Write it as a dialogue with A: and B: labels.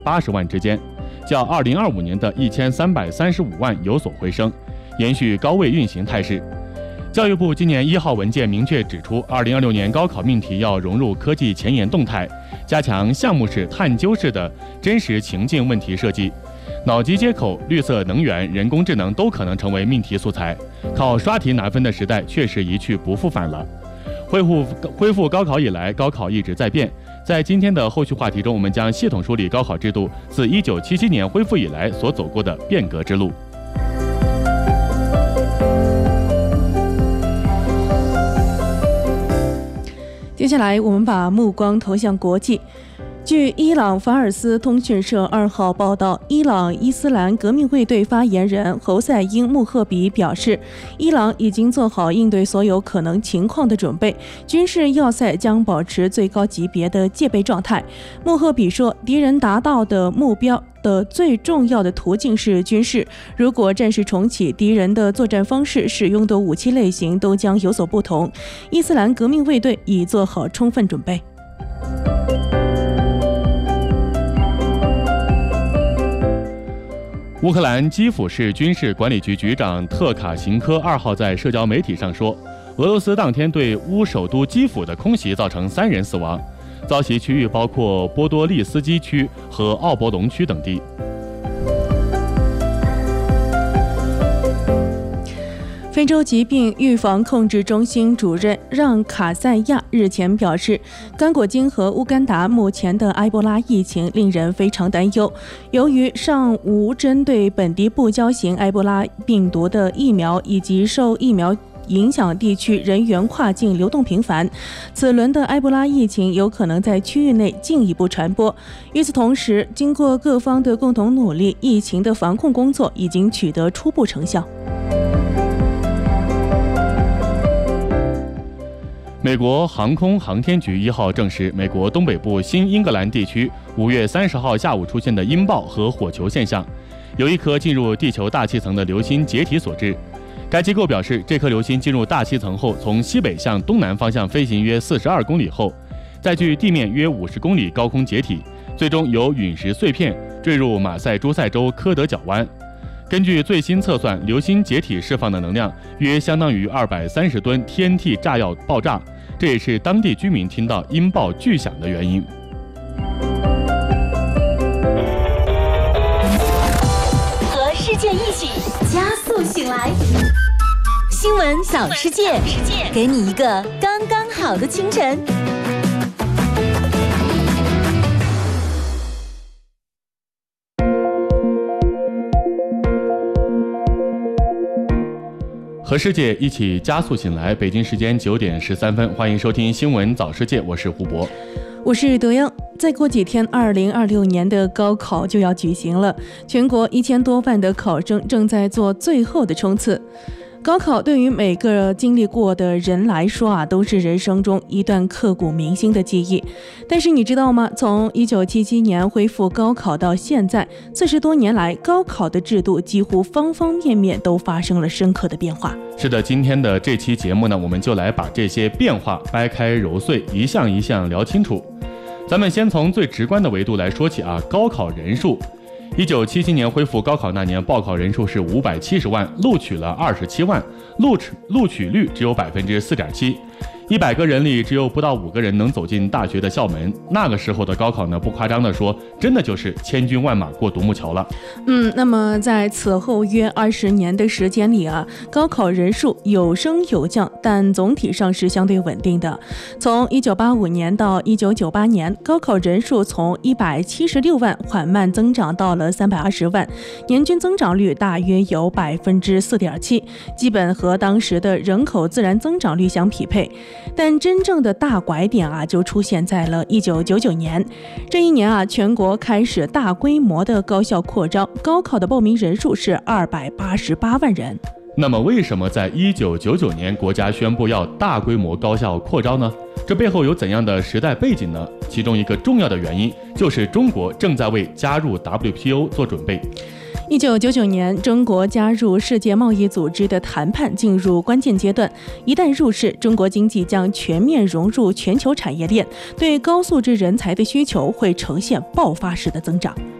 A: 80万之间，较2025年的1335万有所回升，延续高位运行态势。教育部今年1号文件明确指出，2026年高考命题要融入科技前沿动态，加强项目式、探究式的真实情境问题设计。脑机接口、绿色能源、人工智能都可能成为命题素材，靠刷题拿分的时代确实一去不复返了。恢复高考以来，高考一直在变。在今天的后续话题中，我们将系统梳理高考制度自1977年恢复以来所走过的变革之路。
B: 接下来，我们把目光投向国际。据伊朗法尔斯通讯社2号报道，伊朗伊斯兰革命卫队发言人侯赛因·穆赫比表示，伊朗已经做好应对所有可能情况的准备，军事要塞将保持最高级别的戒备状态。穆赫比说，敌人达到的目标的最重要的途径是军事，如果战事重启，敌人的作战方式、使用的武器类型都将有所不同。伊斯兰革命卫队已做好充分准备。
A: 乌克兰基辅市军事管理局局长特卡辛科2号在社交媒体上说，俄罗斯当天对乌首都基辅的空袭造成3人死亡，遭袭区域包括波多利斯基区和奥博龙区等地。
B: 非洲疾病预防控制中心主任让卡塞亚日前表示，刚果金和乌干达目前的埃博拉疫情令人非常担忧。由于尚无针对本地不交型埃博拉病毒的疫苗，以及受疫苗影响地区人员跨境流动频繁，此轮的埃博拉疫情有可能在区域内进一步传播。与此同时，经过各方的共同努力，疫情的防控工作已经取得初步成效。
A: 美国航空航天局1号证实，美国东北部新英格兰地区5月30号下午出现的音爆和火球现象，由一颗进入地球大气层的流星解体所致。该机构表示，这颗流星进入大气层后，从西北向东南方向飞行约42公里后，在距地面约50公里高空解体，最终由陨石碎片坠入马赛诸塞州科德角湾。根据最新测算，流星解体释放的能量约相当于230吨 TNT 炸药爆炸，这也是当地居民听到音爆巨响的原因。
C: 和世界一起加速醒来，新闻小世界，给你一个刚刚好的清晨。
A: 和世界一起加速醒来，北京时间9点13分，欢迎收听新闻早世界，我是胡博，
B: 我是德阳。再过几天，2026年的高考就要举行了，全国1000多万的考生正在做最后的冲刺。高考对于每个经历过的人来说都是人生中一段刻骨铭心的记忆。但是你知道吗？从1977年恢复高考到现在，40多年来，高考的制度几乎方方面面都发生了深刻的变化。
A: 是的，今天的这期节目呢，我们就来把这些变化掰开揉碎，一项一项聊清楚。咱们先从最直观的维度来说起高考人数。1977年恢复高考那年，报考人数是570万，录取了27万，录取率只有4.7%，100个人里只有不到5个人能走进大学的校门。那个时候的高考呢，不夸张的说，真的就是千军万马过独木桥了。
B: 那么在此后约20年的时间里高考人数有升有降，但总体上是相对稳定的。从1985年到1998年，高考人数从176万缓慢增长到了320万，年均增长率大约有4.7%，基本和当时的人口自然增长率相匹配。但真正的大拐点就出现在了1999年。这一年全国开始大规模的高校扩招，高考的报名人数是288万人。
A: 那么为什么在1999年国家宣布要大规模高校扩招呢？这背后有怎样的时代背景呢？其中一个重要的原因就是中国正在为加入 WTO 做准备。
B: 1999年，中国加入世界贸易组织的谈判进入关键阶段。一旦入世，中国经济将全面融入全球产业链，对高素质人才的需求会呈现爆发式的增长。